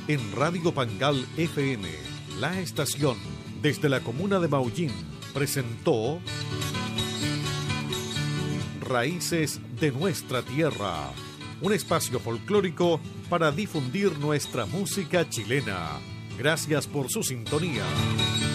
en Radio Pangal FM, la estación desde la comuna de Maullín, presentó Raíces de nuestra tierra, un espacio folclórico para difundir nuestra música chilena. Gracias por su sintonía.